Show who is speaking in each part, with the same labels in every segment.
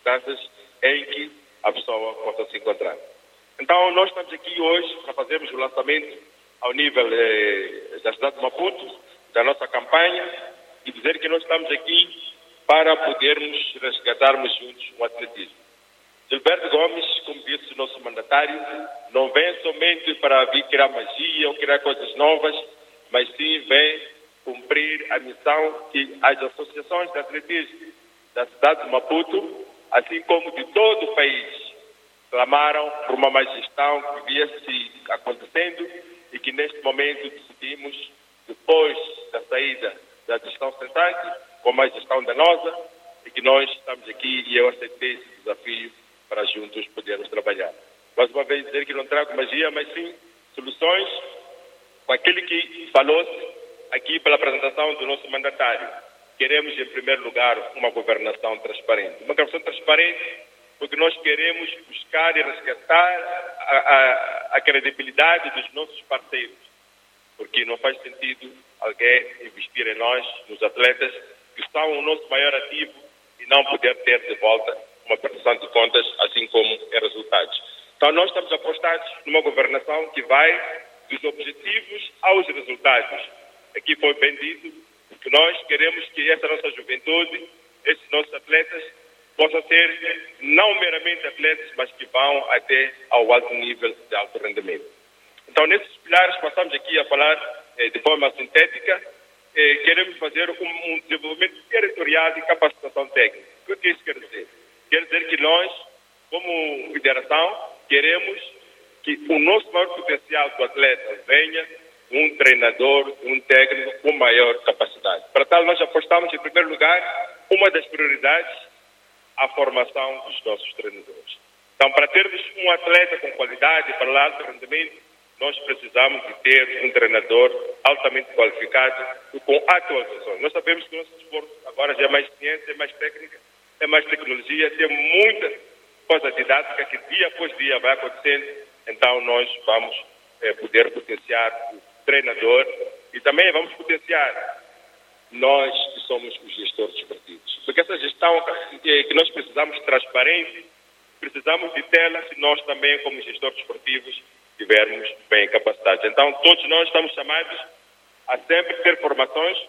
Speaker 1: circunstâncias em que a pessoa possa se encontrar. Então, nós estamos aqui hoje para fazermos o lançamento ao nível da cidade de Maputo, da nossa campanha, e dizer que nós estamos aqui para podermos resgatarmos juntos o atletismo. Gilberto Gomes, como disse o nosso mandatário, não vem somente para vir criar magia ou criar coisas novas, mas sim vem cumprir a missão que as associações de atletismo da cidade de Maputo, assim como de todo o país, clamaram por uma má gestão que via-se acontecendo e que neste momento decidimos, depois da saída da gestão centrante, com uma gestão danosa, e que nós estamos aqui e eu aceitei esse desafio para juntos podermos trabalhar. Mais uma vez dizer que não trago magia, mas sim soluções com aquele que falou-se aqui pela apresentação do nosso mandatário. Queremos, em primeiro lugar, uma governação transparente. Uma governação transparente porque nós queremos buscar e resgatar a credibilidade dos nossos parceiros. Porque não faz sentido alguém investir em nós, nos atletas, que são o nosso maior ativo, e não poder ter de volta uma prestação de contas, assim como em resultados. Então, nós estamos apostados numa governação que vai dos objetivos aos resultados. Aqui foi bem dito que nós queremos que essa nossa juventude, esses nossos atletas, possam ser não meramente atletas, mas que vão até ao alto nível de alto rendimento. Então, nesses pilares, passamos aqui a falar de forma sintética, queremos fazer um desenvolvimento territorial de capacitação técnica. O que isso quer dizer? Quer dizer que nós, como federação, queremos que o nosso maior potencial do atleta venha um treinador, um técnico com maior capacidade. Para tal, nós apostamos, em primeiro lugar, uma das prioridades, a formação dos nossos treinadores. Então, para termos um atleta com qualidade para alto rendimento, nós precisamos de ter um treinador altamente qualificado e com atualizações. Nós sabemos que o nosso desporto agora já é mais ciência, é mais técnica, é mais tecnologia, tem muita coisa didática que dia após dia vai acontecendo. Então, nós vamos poder potenciar o treinador e também vamos potenciar nós que somos os gestores desportivos. Porque essa gestão que nós precisamos transparente, precisamos de tela se nós também, como gestores desportivos, estivermos bem capacitados. Então, todos nós estamos chamados a sempre ter formações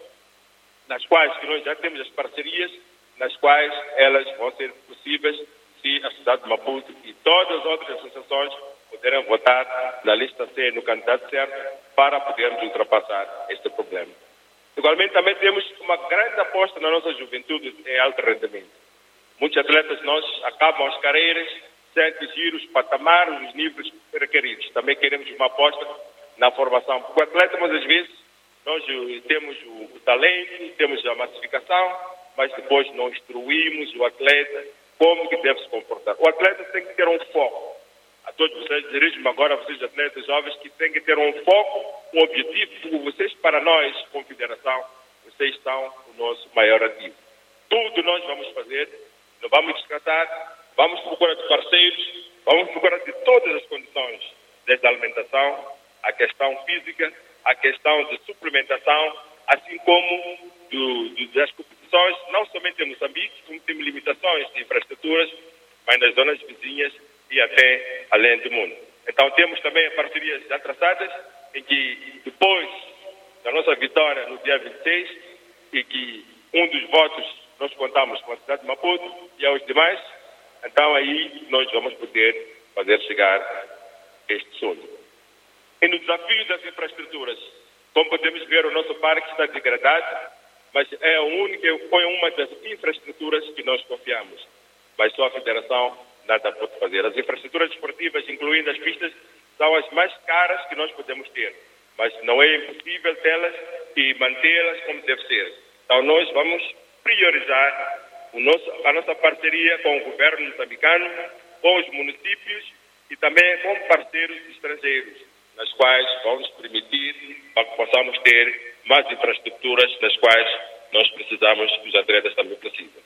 Speaker 1: nas quais que nós já temos as parcerias, nas quais elas vão ser possíveis se a cidade de Maputo e todas as outras associações puderem votar na lista C, no candidato certo, para podermos ultrapassar este problema. Igualmente, também temos uma grande aposta na nossa juventude em alto rendimento. Muitos atletas nós acabam as carreiras sem atingir os patamares, os níveis requeridos. Também queremos uma aposta na formação. Porque o atleta, muitas vezes, nós temos o talento, temos a massificação, mas depois não instruímos o atleta como que deve se comportar. O atleta tem que ter um foco. A todos vocês, dirijo-me agora a vocês, atletas jovens, que têm que ter um foco, um objetivo, porque vocês, para nós, como federação, vocês são o nosso maior ativo. Tudo nós vamos fazer, não vamos descartar, vamos procurar de parceiros, vamos procurar de todas as condições, desde a alimentação, a questão física, a questão de suplementação, assim como das competições, não somente em Moçambique, como tem limitações de infraestruturas, mas nas zonas vizinhas e até além do mundo. Então temos também parcerias já traçadas, em que depois da nossa vitória no dia 26, e que um dos votos nós contamos com a cidade de Maputo e aos demais, então aí nós vamos poder fazer chegar este sonho. E no desafio das infraestruturas, como podemos ver, o nosso parque está degradado, mas foi uma das infraestruturas que nós confiamos. Mas só a Federação nada pode fazer. As infraestruturas esportivas, incluindo as pistas, são as mais caras que nós podemos ter. Mas não é impossível tê-las e mantê-las como deve ser. Então nós vamos priorizar a nossa parceria com o governo moçambicano, com os municípios e também com parceiros estrangeiros, nas quais vamos permitir para que possamos ter mais infraestruturas nas quais nós precisamos, que os atletas também precisam.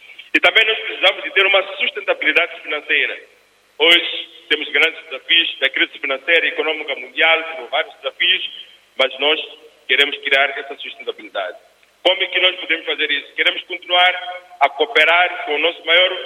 Speaker 1: E também nós precisamos de ter uma sustentabilidade financeira. Hoje temos grandes desafios da crise financeira e econômica mundial, temos vários desafios, mas nós queremos criar essa sustentabilidade. Como é que nós podemos fazer isso? Queremos continuar a cooperar com o nosso maior